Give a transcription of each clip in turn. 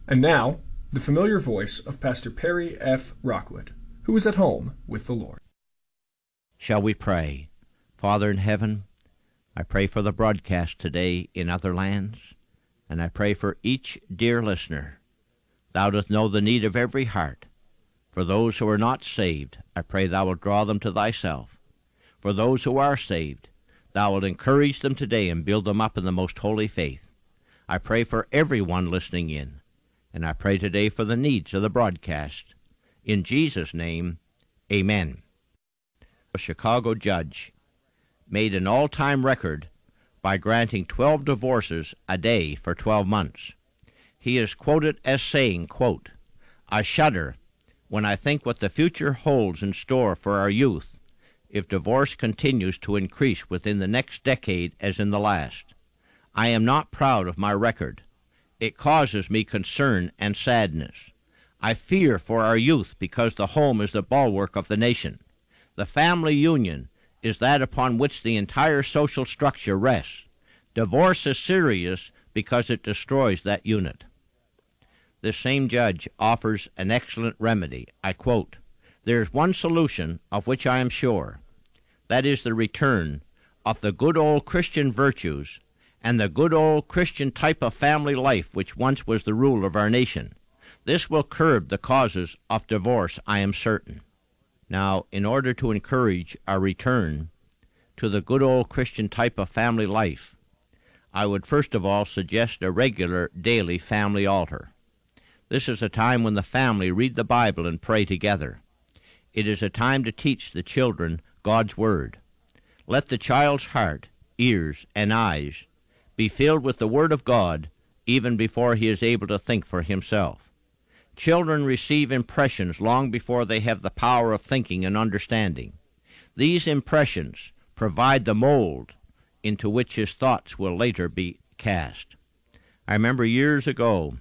And now, the familiar voice of Pastor Perry F. Rockwood, who is at home with the Lord. Shall we pray? Father in heaven, I pray for the broadcast today in other lands, and I pray for each dear listener. Thou dost know the need of every heart. For those who are not saved, I pray thou wilt draw them to thyself. For those who are saved, thou wilt encourage them today and build them up in the most holy faith. I pray for everyone listening in, and I pray today for the needs of the broadcast. In Jesus' name, amen. A Chicago judge made an all-time record by granting 12 divorces a day for 12 months. He is quoted as saying, quote, "I shudder when I think what the future holds in store for our youth if divorce continues to increase within the next decade as in the last. I am not proud of my record. It causes me concern and sadness. I fear for our youth because the home is the bulwark of the nation. The family union is that upon which the entire social structure rests. Divorce is serious because it destroys that unit." This same judge offers an excellent remedy. I quote, "There is one solution of which I am sure. That is the return of the good old Christian virtues and the good old Christian type of family life which once was the rule of our nation. This will curb the causes of divorce, I am certain." Now, in order to encourage a return to the good old Christian type of family life, I would first of all suggest a regular daily family altar. This is a time when the family read the Bible and pray together. It is a time to teach the children God's Word. Let the child's heart, ears, and eyes be filled with the Word of God even before he is able to think for himself. Children receive impressions long before they have the power of thinking and understanding. These impressions provide the mold into which his thoughts will later be cast. I remember years ago,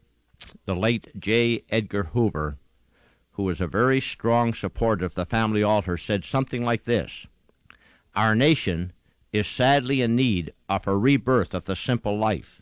the late J. Edgar Hoover, who was a very strong supporter of the family altar, said something like this: "Our nation is sadly in need of a rebirth of the simple life,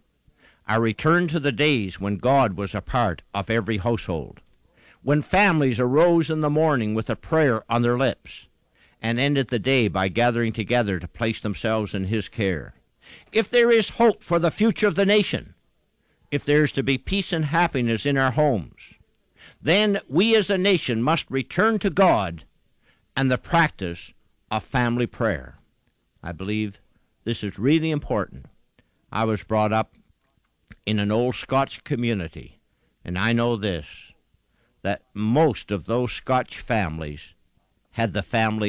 a return to the days when God was a part of every household, when families arose in the morning with a prayer on their lips and ended the day by gathering together to place themselves in His care. If there is hope for the future of the nation, if there is to be peace and happiness in our homes, then we as a nation must return to God and the practice of family prayer." I believe this is really important. I was brought up in an old Scotch community, and I know this, that most of those Scotch families had the family